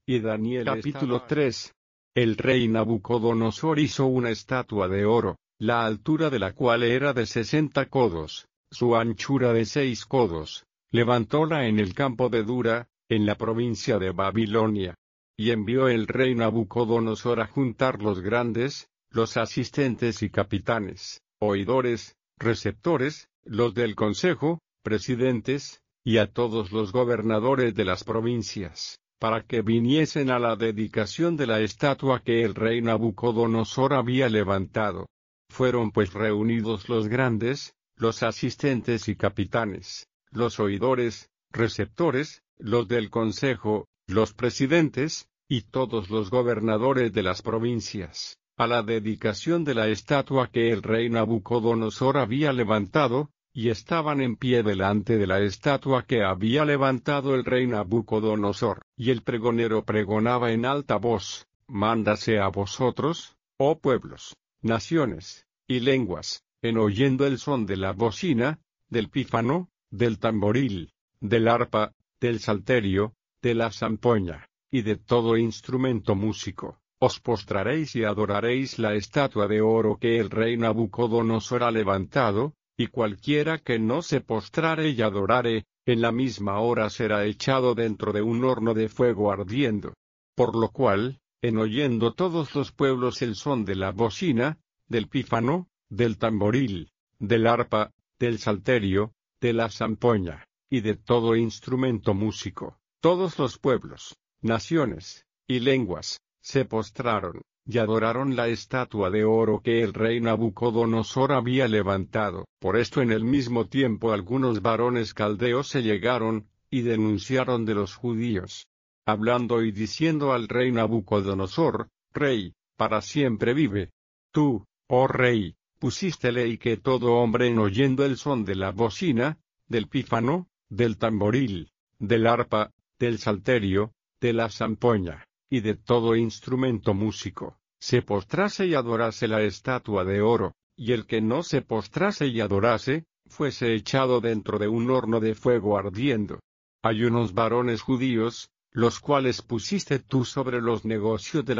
Y Daniel capítulo 3. El rey Nabucodonosor hizo una estatua de oro, la altura de la cual era de 60 codos, su anchura de 6 codos. Levantóla en el campo de Dura, en la provincia de Babilonia. Y envió el rey Nabucodonosor a juntar los grandes, los asistentes y capitanes, oidores, receptores, los del consejo, presidentes, y a todos los gobernadores de las provincias, para que viniesen a la dedicación de la estatua que el rey Nabucodonosor había levantado. Fueron pues reunidos los grandes, los asistentes y capitanes, los oidores, receptores, los del consejo, los presidentes, y todos los gobernadores de las provincias, a la dedicación de la estatua que el rey Nabucodonosor había levantado, y estaban en pie delante de la estatua que había levantado el rey Nabucodonosor. Y el pregonero pregonaba en alta voz: Mándase a vosotros, oh pueblos, naciones, y lenguas, en oyendo el son de la bocina, del pífano, del tamboril, del arpa, del salterio, de la zampoña, y de todo instrumento músico, os postraréis y adoraréis la estatua de oro que el rey Nabucodonosor ha levantado, y cualquiera que no se postrare y adorare, en la misma hora será echado dentro de un horno de fuego ardiendo. Por lo cual, en oyendo todos los pueblos el son de la bocina, del pífano, del tamboril, del arpa, del salterio, de la zampoña, y de todo instrumento músico, todos los pueblos, naciones, y lenguas, se postraron, y adoraron la estatua de oro que el rey Nabucodonosor había levantado. Por esto en el mismo tiempo algunos varones caldeos se llegaron, y denunciaron de los judíos, hablando y diciendo al rey Nabucodonosor: Rey, para siempre vive. Tú, oh rey, pusiste ley que todo hombre en oyendo el son de la bocina, del pífano, del tamboril, del arpa, del salterio, de la zampoña, y de todo instrumento músico, se postrase y adorase la estatua de oro, y el que no se postrase y adorase, fuese echado dentro de un horno de fuego ardiendo. Hay unos varones judíos, los cuales pusiste tú sobre los negocios de